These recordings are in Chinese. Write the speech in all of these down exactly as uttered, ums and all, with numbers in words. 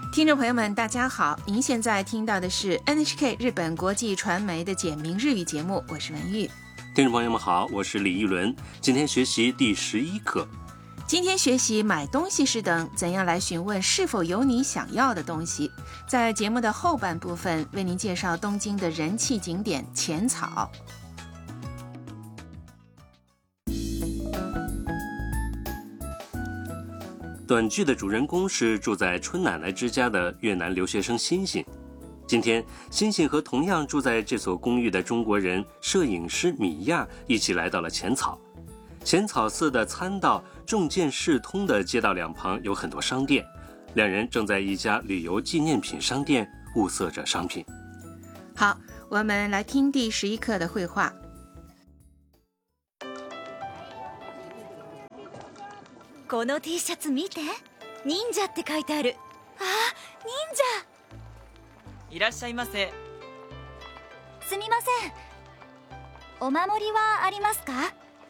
听众朋友们大家好，您现在听到的是 N H K 日本国际传媒的简明日语节目，我是文玉。 听众朋友们好，我是李一伦，今天学习第十一课。 今天学习买东西时等怎样来询问是否有你想要的东西。在节目的后半部分为您介绍东京的人气景点浅草。 短剧的主人公是住在春奶奶之家的越南留学生欣欣。今天，欣欣和同样住在这所公寓的中国人摄影师米亚一起来到了浅草。浅草寺的参道众见世通的街道两旁有很多商店，两人正在一家旅游纪念品商店物色着商品。 好，我们来听第十一课的绘画。 この T シャツ見て、忍者って書いてある。あ、忍者。 いらっしゃいませ。 すみません。お守りはありますか？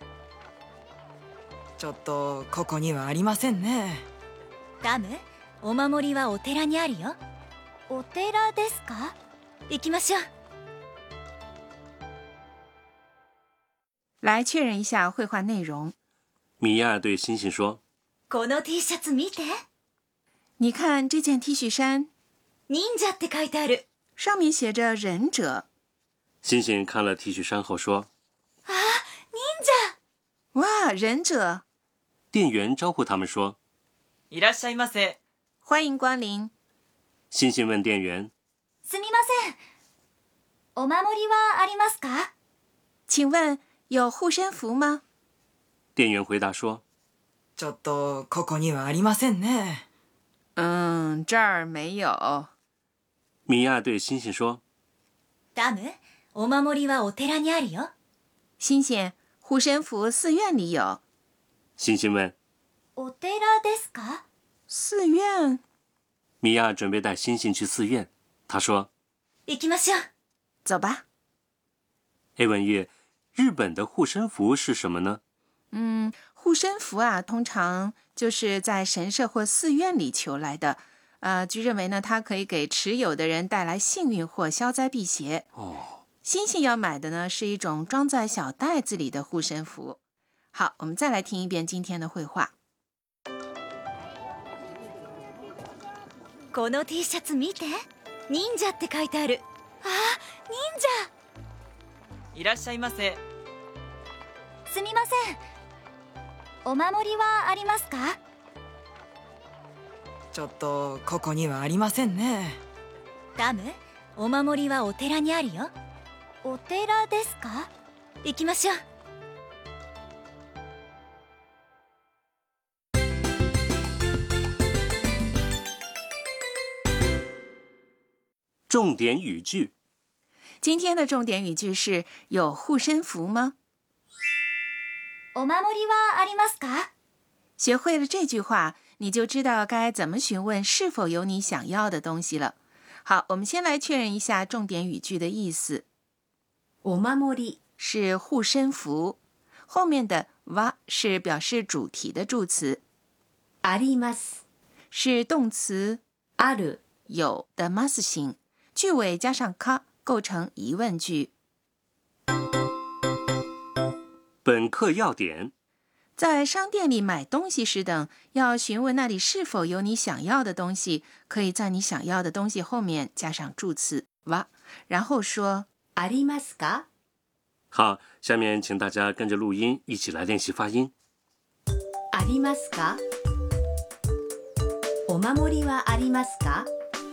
ちょっとここにはありませんね。 ダム、お守りはお寺にあるよ。お寺ですか？行きましょう。 来确认一下绘画内容。 米亚对欣欣说： この T シャツ見て。 你看这件 T 恤衫， 忍者って書いてある。 上面写着忍者。 欣欣看了 T 恤衫后说： 啊，忍者！ 哇，忍者！ 店员招呼他们说： いらっしゃいませ。 欢迎光临。 欣欣问店员： すみません。お守りはありますか？ 请问有护身符吗？ 店员回答说： ちょっとここにはありませんね。 嗯，这儿没有。 米亚对欣欣说： ダム、お守りはお寺にあるよ。 欣欣，护身符寺院里有。 欣欣问： お寺ですか？ 寺院？ 米亚准备带欣欣去寺院。他说： 行きましょう。 走吧。 哎，文玉，日本的护身符是什么呢？ 嗯，护身符啊，通常就是在神社或寺院里求来的。呃，据认为呢，它可以给持有的人带来幸运或消灾辟邪。 哦， 欣欣要买的呢，是一种装在小袋子里的护身符。好，我们再来听一遍今天的绘画。 この T シャツ見て、忍者って書いてある。あ、忍者！ いらっしゃいませ。 すみません。お守りはありますか？ ちょっとここにはありませんね。 ダム、お守りはお寺にあるよ。お寺ですか？行きましょう。 重点语句。 今天的重点语句是有护身符吗？ お守りはありますか？ 学会了这句话，你就知道该怎么询问是否有你想要的东西了。好，我们先来确认一下重点语句的意思。 お守り是护身符，后面的は是表示主题的助词。 あります是动词ある有的ます形，句尾加上か构成疑问句。 本课要点： 在商店里买东西时等，要询问那里是否有你想要的东西，可以在你想要的东西后面加上助词は，然后说ありますか？ 好，下面请大家跟着录音一起来练习发音。 ありますか？お守りはありますか？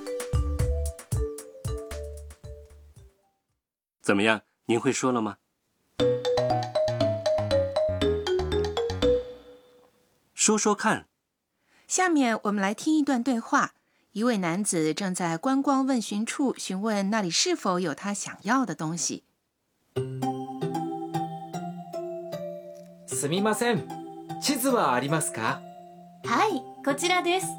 怎么样？您会说了吗？说说看。 下面我们来听一段对话。一位男子正在观光问询处询问那里是否有他想要的东西。 すみません。地図はありますか？ はい、こちらです。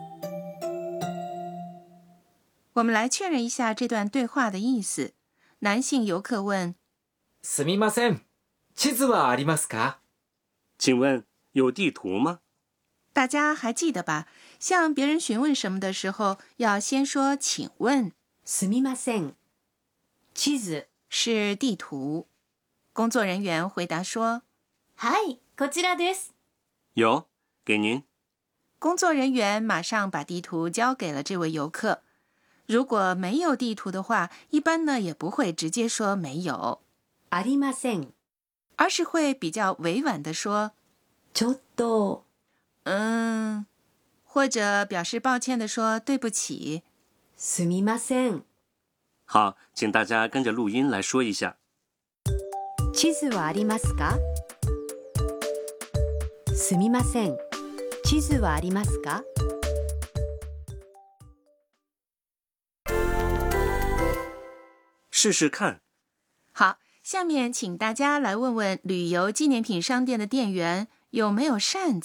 我们来确认一下这段对话的意思。男性游客问： すみません。地図はありますか？ 请问有地图吗？ 大家还记得吧？ 向别人询问什么的时候，要先说请问。 すみません。地図是地图。工作人员回答说： はい、こちらです。 有，给您。 工作人员马上把地图交给了这位游客。如果没有地图的话，一般呢也不会直接说没有， ありません。 而是会比较委婉地说ちょっと。 嗯，或者表示抱歉地说对不起。 すみません。 好，请大家跟着录音来说一下。 地図はありますか？すみません。地図はありますか？ 试试看。 好，下面请大家来问问旅游纪念品商店的店员有没有扇